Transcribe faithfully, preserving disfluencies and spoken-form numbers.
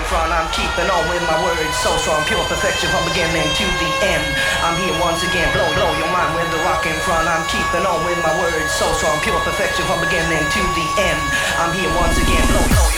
front. I'm keeping on with my words, so strong, pure perfection from beginning to the end. I'm here once again, blow, blow your mind with the rock in front. I'm keeping on with my words, so strong, pure perfection from beginning to the end. I'm here once again, blow, blow your